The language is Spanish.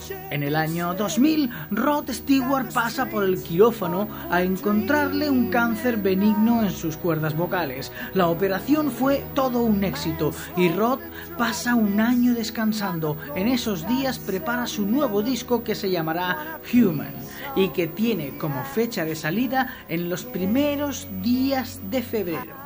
En el año 2000, Rod Stewart pasa por el quirófano a encontrarle un cáncer benigno en sus cuerdas vocales. La operación fue todo un éxito y Rod pasa un año descansando. En esos días prepara su nuevo disco que se llamará Human y que tiene como fecha de salida en los primeros días de febrero.